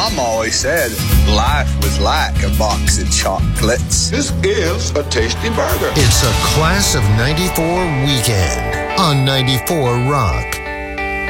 Mom always said life was like a box of chocolates. This is a tasty burger. It's a Class of 94 weekend on 94 Rock.